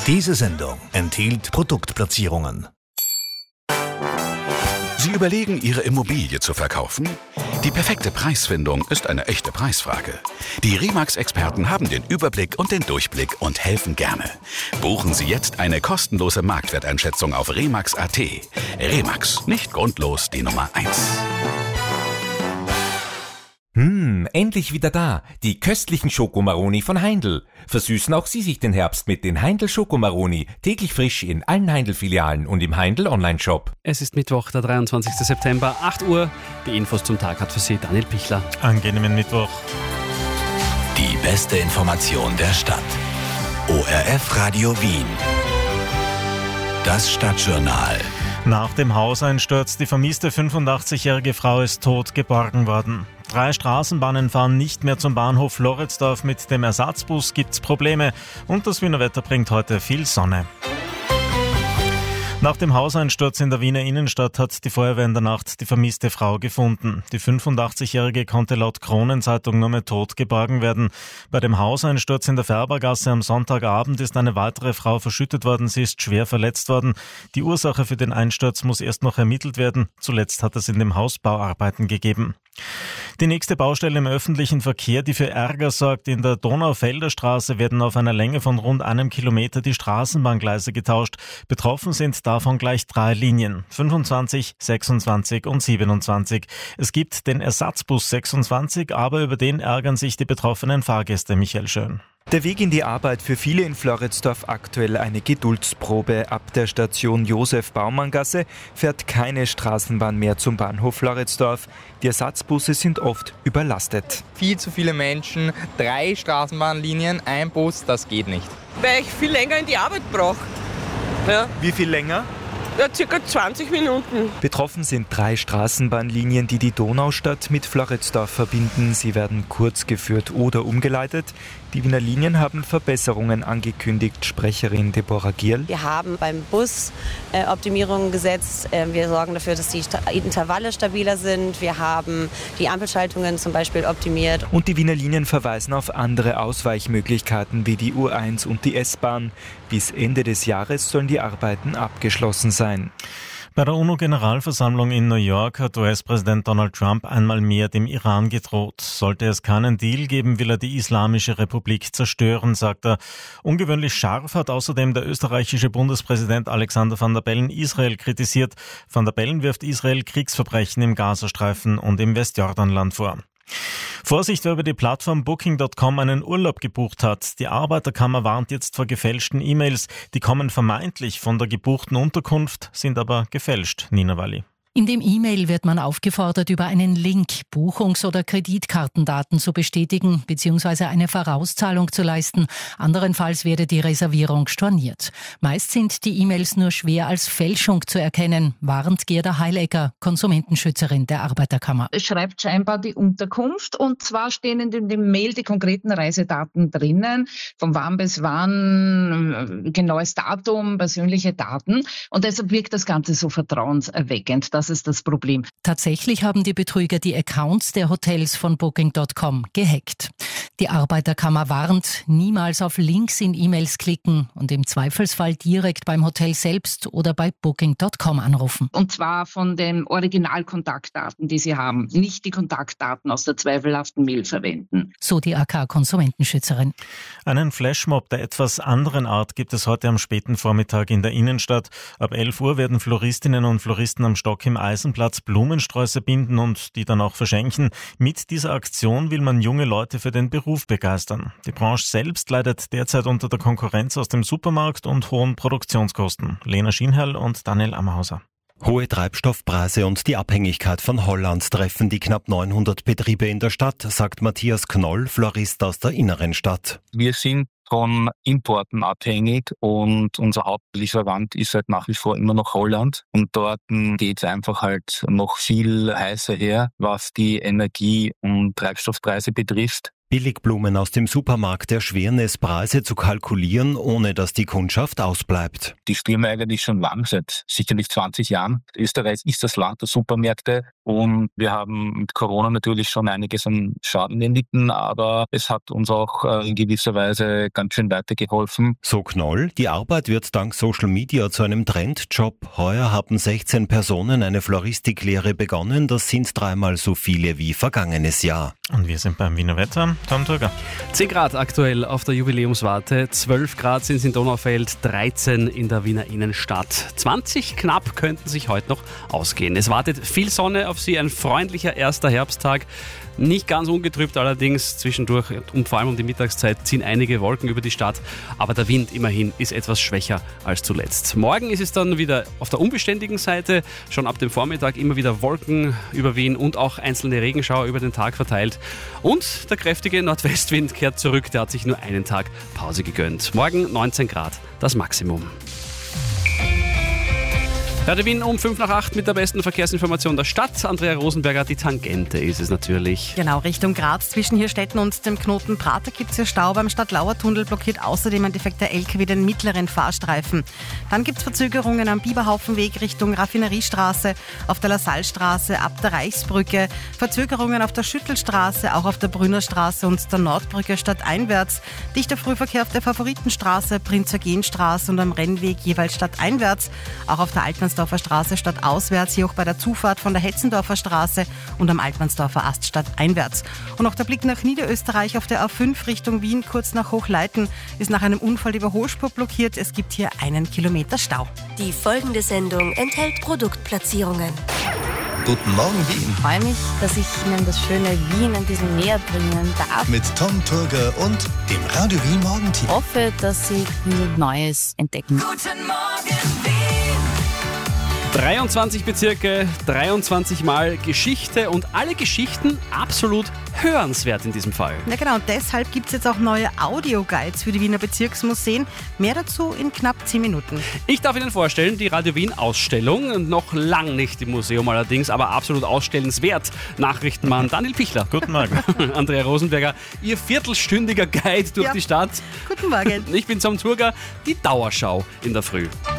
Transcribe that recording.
Diese Sendung enthielt Produktplatzierungen. Sie überlegen, Ihre Immobilie zu verkaufen? Die perfekte Preisfindung ist eine echte Preisfrage. Die Remax-Experten haben den Überblick und den Durchblick und helfen gerne. Buchen Sie jetzt eine kostenlose Marktwerteinschätzung auf remax.at. Remax, nicht grundlos die Nummer 1. Endlich wieder da. Die köstlichen Schokomaroni von Heindl. Versüßen auch Sie sich den Herbst mit den Heindl Schokomaroni. Täglich frisch in allen Heindl-Filialen und im Heindl Online-Shop. Es ist Mittwoch, der 23. September, 8 Uhr. Die Infos zum Tag hat für Sie Daniel Pichler. Angenehmen Mittwoch. Die beste Information der Stadt. ORF Radio Wien. Das Stadtjournal. Nach dem Hauseinsturz, die vermisste 85-jährige Frau ist tot geborgen worden. 3 Straßenbahnen fahren nicht mehr zum Bahnhof Floridsdorf. Mit dem Ersatzbus gibt's Probleme und das Wiener Wetter bringt heute viel Sonne. Nach dem Hauseinsturz in der Wiener Innenstadt hat die Feuerwehr in der Nacht die vermisste Frau gefunden. Die 85-Jährige konnte laut Kronenzeitung nur mehr tot geborgen werden. Bei dem Hauseinsturz in der Färbergasse am Sonntagabend ist eine weitere Frau verschüttet worden. Sie ist schwer verletzt worden. Die Ursache für den Einsturz muss erst noch ermittelt werden. Zuletzt hat es in dem Haus Bauarbeiten gegeben. Die nächste Baustelle im öffentlichen Verkehr, die für Ärger sorgt, in der Donaufelder Straße werden auf einer Länge von rund 1 Kilometer die Straßenbahngleise getauscht. Betroffen sind davon gleich 3 Linien, 25, 26 und 27. Es gibt den Ersatzbus 26, aber über den ärgern sich die betroffenen Fahrgäste. Michael Schön. Der Weg in die Arbeit für viele in Floridsdorf aktuell eine Geduldsprobe. Ab der Station Josef-Baumann-Gasse fährt keine Straßenbahn mehr zum Bahnhof Floridsdorf. Die Ersatzbusse sind oft überlastet. Viel zu viele Menschen, 3 Straßenbahnlinien, ein Bus, das geht nicht. Weil ich viel länger in die Arbeit brauche. Ja. Wie viel länger? Ja, circa 20 Minuten. Betroffen sind 3 Straßenbahnlinien, die die Donaustadt mit Floridsdorf verbinden. Sie werden kurz geführt oder umgeleitet. Die Wiener Linien haben Verbesserungen angekündigt. Sprecherin Deborah Gierl. Wir haben beim Bus Optimierungen gesetzt. Wir sorgen dafür, dass die Intervalle stabiler sind. Wir haben die Ampelschaltungen zum Beispiel optimiert. Und die Wiener Linien verweisen auf andere Ausweichmöglichkeiten wie die U1 und die S-Bahn. Bis Ende des Jahres sollen die Arbeiten abgeschlossen sein. Bei der UNO-Generalversammlung in New York hat US-Präsident Donald Trump einmal mehr dem Iran gedroht. Sollte es keinen Deal geben, will er die Islamische Republik zerstören, sagt er. Ungewöhnlich scharf hat außerdem der österreichische Bundespräsident Alexander Van der Bellen Israel kritisiert. Van der Bellen wirft Israel Kriegsverbrechen im Gazastreifen und im Westjordanland vor. Vorsicht, wer über die Plattform Booking.com einen Urlaub gebucht hat. Die Arbeiterkammer warnt jetzt vor gefälschten E-Mails. Die kommen vermeintlich von der gebuchten Unterkunft, sind aber gefälscht. Nina Walli. In dem E-Mail wird man aufgefordert, über einen Link Buchungs- oder Kreditkartendaten zu bestätigen bzw. eine Vorauszahlung zu leisten. Anderenfalls werde die Reservierung storniert. Meist sind die E-Mails nur schwer als Fälschung zu erkennen, warnt Gerda Heilecker, Konsumentenschützerin der Arbeiterkammer. Es schreibt scheinbar die Unterkunft und zwar stehen in dem Mail die konkreten Reisedaten drinnen, von wann bis wann, genaues Datum, persönliche Daten und deshalb wirkt das Ganze so vertrauenserweckend. Das ist das Problem. Tatsächlich haben die Betrüger die Accounts der Hotels von Booking.com gehackt. Die Arbeiterkammer warnt, niemals auf Links in E-Mails klicken und im Zweifelsfall direkt beim Hotel selbst oder bei Booking.com anrufen. Und zwar von den Originalkontaktdaten, die Sie haben, nicht die Kontaktdaten aus der zweifelhaften Mail verwenden. So die AK-Konsumentenschützerin. Einen Flashmob der etwas anderen Art gibt es heute am späten Vormittag in der Innenstadt. Ab 11 Uhr werden Floristinnen und Floristen am Stock im Eisenplatz Blumensträuße binden und die dann auch verschenken. Mit dieser Aktion will man junge Leute für den Beruf begeistern. Die Branche selbst leidet derzeit unter der Konkurrenz aus dem Supermarkt und hohen Produktionskosten. Lena Schienherl und Daniel Ammerhauser. Hohe Treibstoffpreise und die Abhängigkeit von Holland treffen die knapp 900 Betriebe in der Stadt, sagt Matthias Knoll, Florist aus der inneren Stadt. Wir sind von Importen abhängig und unser Hauptlieferant ist halt nach wie vor immer noch Holland und dort geht es einfach halt noch viel heißer her, was die Energie- und Treibstoffpreise betrifft. Billigblumen aus dem Supermarkt erschweren es, Preise zu kalkulieren, ohne dass die Kundschaft ausbleibt. Die spüren wir eigentlich schon lang, seit sicherlich 20 Jahren. Österreich ist das Land der Supermärkte Und wir haben mit Corona natürlich schon einiges an Schaden erlitten, aber es hat uns auch in gewisser Weise ganz schön weitergeholfen. So Knoll, die Arbeit wird dank Social Media zu einem Trendjob. Heuer haben 16 Personen eine Floristiklehre begonnen. Das sind 3-mal so viele wie vergangenes Jahr. Und wir sind beim Wiener Wetter. Tom Turger. 10 Grad aktuell auf der Jubiläumswarte, 12 Grad sind es in Donaufeld, 13 in der Wiener Innenstadt. 20 knapp könnten sich heute noch ausgehen. Es wartet viel Sonne auf Sie, ein freundlicher erster Herbsttag. Nicht ganz ungetrübt allerdings, zwischendurch und vor allem um die Mittagszeit ziehen einige Wolken über die Stadt, aber der Wind immerhin ist etwas schwächer als zuletzt. Morgen ist es dann wieder auf der unbeständigen Seite, schon ab dem Vormittag immer wieder Wolken über Wien und auch einzelne Regenschauer über den Tag verteilt. Und der kräftige Nordwestwind kehrt zurück, der hat sich nur einen Tag Pause gegönnt. Morgen 19 Grad, das Maximum. Radio Wien um 7:55 mit der besten Verkehrsinformation der Stadt. Andrea Rosenberger, die Tangente ist es natürlich. Genau, Richtung Graz. Zwischen Hirstetten und dem Knoten Prater gibt es hier Stau. Beim Stadtlauer-Tunnel blockiert außerdem ein defekter LKW den mittleren Fahrstreifen. Dann gibt es Verzögerungen am Biberhaufenweg Richtung Raffineriestraße, auf der Lassalstraße ab der Reichsbrücke, Verzögerungen auf der Schüttelstraße, auch auf der Brünnerstraße und der Nordbrücke stadteinwärts, dichter Frühverkehr auf der Favoritenstraße, Prinz-Eugen-Straße und am Rennweg jeweils stadteinwärts, auch auf der Altmannsdorfer Straße stadtauswärts, hier auch bei der Zufahrt von der Hetzendorfer Straße und am Altmannsdorfer Ast stadteinwärts. Und auch der Blick nach Niederösterreich auf der A5 Richtung Wien, kurz nach Hochleiten, ist nach einem Unfall die Überholspur blockiert. Es gibt hier 1 Kilometer Stau. Die folgende Sendung enthält Produktplatzierungen. Guten Morgen, Wien. Ich freue mich, dass ich Ihnen das schöne Wien ein bisschen näher bringen darf. Mit Tom Turger und dem Radio Wien Morgenteam. Ich hoffe, dass Sie viel Neues entdecken. Guten Morgen, Wien. 23 Bezirke, 23 Mal Geschichte und alle Geschichten absolut hörenswert in diesem Fall. Ja genau, und deshalb gibt es jetzt auch neue Audioguides für die Wiener Bezirksmuseen. Mehr dazu in knapp 10 Minuten. Ich darf Ihnen vorstellen, die Radio Wien Ausstellung, noch lang nicht im Museum allerdings, aber absolut ausstellenswert. Nachrichtenmann Daniel Pichler. Guten Morgen. Andrea Rosenberger, Ihr viertelstündiger Guide durch die Stadt. Guten Morgen. Ich bin Tom Turger, die Dauerschau in der Früh.